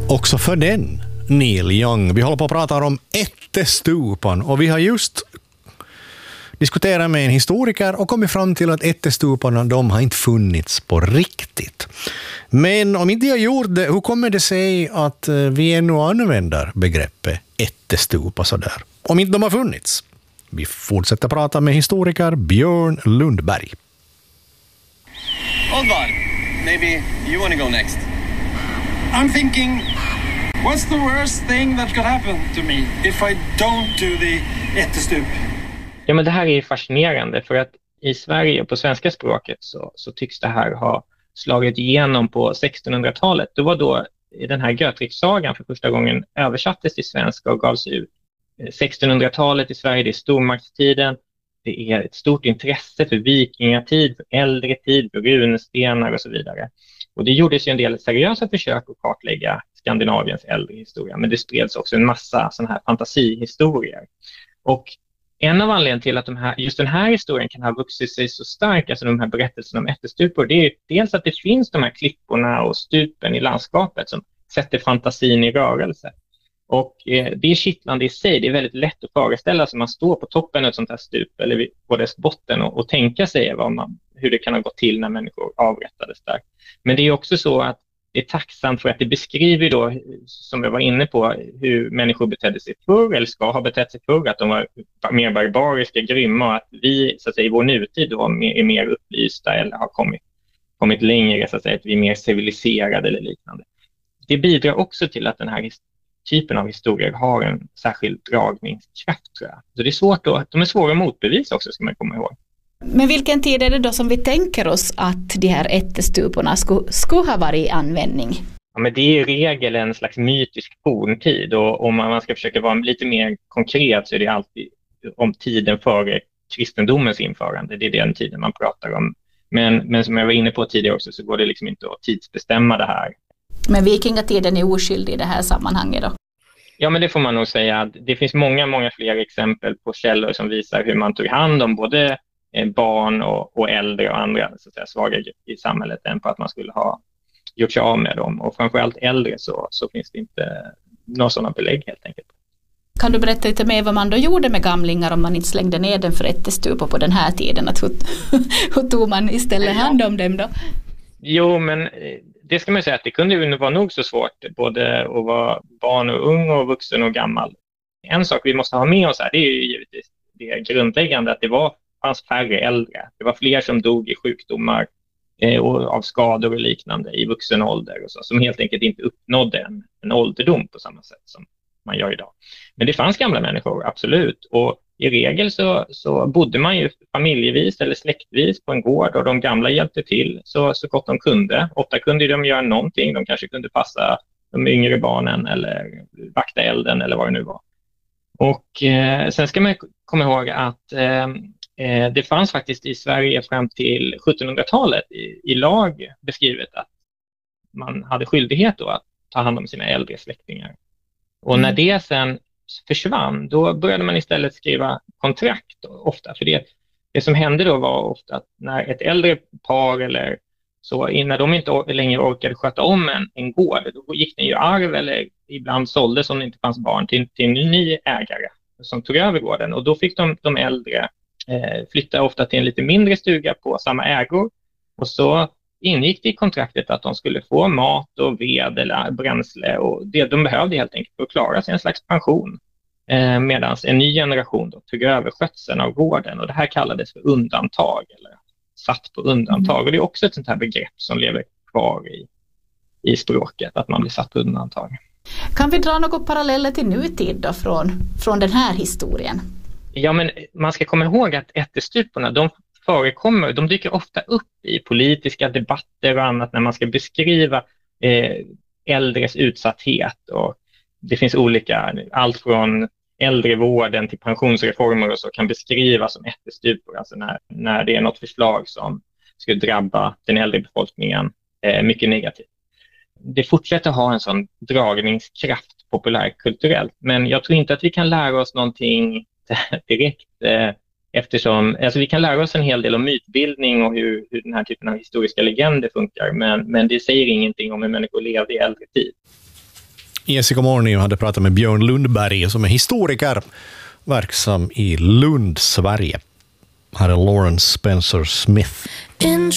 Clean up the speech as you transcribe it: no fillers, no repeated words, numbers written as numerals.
också för den, Neil Young. Vi håller på att prata om ättestupan och vi har just diskuterat med en historiker och kommit fram till att ättestuparna, de har inte funnits på riktigt. Men om inte jag gjort det, hur kommer det sig att vi ännu använder begreppet ättestupa sådär? Om inte de har funnits. Vi fortsätter prata med historiker Björn Lundberg. Oddvar, maybe you want to go next. I'm thinking, what's the worst thing that could happen to me if I don't do the ättestup? Ja, men det här är fascinerande för att i Sverige på svenska språket så tycks det här ha slagit igenom på 1600-talet. Det var då den här Götriksagan för första gången översattes till svenska och gavs ut. 1600-talet i Sverige, det är stormaktstiden. Det är ett stort intresse för vikingatid, för äldre tid, för runstenar och så vidare. Och det gjordes ju en del seriösa försök att kartlägga Skandinaviens äldre historia. Men det spreds också en massa sådana här fantasihistorier. Och en av anledningarna till att just den här historien kan ha vuxit sig så stark, alltså de här berättelserna om ättestupor, det är dels att det finns de här klipporna och stupen i landskapet som sätter fantasin i rörelse. Och det är kittlande i sig, det är väldigt lätt att föreställa sig. Man står på toppen av ett sånt här stup eller på dess botten och tänka sig hur det kan ha gått till när människor avrättades där. Men det är också så att det är tacksamt för att det beskriver då, som jag var inne på, hur människor betedde sig förr eller ska ha betett sig förr, att de var mer barbariska, grymma och att vi så att säga, i vår nutid då är mer upplysta eller har kommit längre, så att säga, att vi är mer civiliserade eller liknande. Det bidrar också till att den här typen av historier har en särskild dragningskraft, tror jag. Så det är svårt då, de är svåra att motbevisa också, ska man komma ihåg. Men vilken tid är det då som vi tänker oss att de här ättestuporna skulle ha varit i användning? Ja, men det är i regel en slags mytisk forntid, och om man ska försöka vara lite mer konkret så är det alltid om tiden före kristendomens införande. Det är den tiden man pratar om. Men som jag var inne på tidigare också så går det liksom inte att tidsbestämma det här. Men vikingatiden är oskyldig i det här sammanhanget då? Ja, men det får man nog säga. Det finns många fler exempel på källor som visar hur man tog hand om både barn och äldre och andra, så att säga, svaga i samhället än på att man skulle ha gjort sig av med dem. Och framförallt äldre så finns det inte några sådana belägg helt enkelt. Kan du berätta lite mer vad man då gjorde med gamlingar om man inte slängde ner den för ättestupor på den här tiden? Hur tog man istället hand om dem då? Jo, men det ska man säga att det kunde ju vara nog så svårt både att vara barn och ung och vuxen och gammal. En sak vi måste ha med oss här, det är ju givetvis det grundläggande att det fanns färre äldre. Det var fler som dog i sjukdomar och av skador och liknande i vuxen ålder och så, som helt enkelt inte uppnådde en ålderdom på samma sätt som man gör idag. Men det fanns gamla människor, absolut. Och i regel så bodde man ju familjevis eller släktvis på en gård och de gamla hjälpte till så gott de kunde. Ofta kunde de göra någonting. De kanske kunde passa de yngre barnen eller vakta elden eller vad det nu var. Och sen ska man komma ihåg att det fanns faktiskt i Sverige fram till 1700-talet i lag beskrivet att man hade skyldighet då att ta hand om sina äldre släktingar. Och när det sen försvann, då började man istället skriva kontrakt ofta. För det som hände då var ofta att när ett äldre par eller så, när de inte längre orkade sköta om en gård, då gick den ju arv eller ibland såldes om det inte fanns barn till en ny ägare som tog över gården. Och då fick de äldre flytta ofta till en lite mindre stuga på samma ägor. Och så ingick det i kontraktet att de skulle få mat och ved eller bränsle och det de behövde helt enkelt för att klara sig, en slags pension. Medan en ny generation då tog över skötseln av gården och det här kallades för undantag eller satt på undantag. Och det är också ett sånt här begrepp som lever kvar i språket, att man blir satt på undantag. Kan vi dra några paralleller till nutid då från den här historien? Ja, men man ska komma ihåg att ättestuporna, de dyker ofta upp i politiska debatter och annat när man ska beskriva äldres utsatthet. Och det finns olika, allt från äldrevården till pensionsreformer och så kan beskrivas som ättestupor. Alltså när det är något förslag som skulle drabba den äldre befolkningen mycket negativt. Det fortsätter ha en sån dragningskraft populärkulturellt. Men jag tror inte att vi kan lära oss någonting direkt eftersom, alltså vi kan lära oss en hel del om mytbildning och hur den här typen av historiska legender funkar, men det säger ingenting om hur människor levde i äldre tid. Jessica Mornio hade pratat med Björn Lundberg som är historiker verksam i Lund, Sverige. Här är Lawrence Spencer Smith.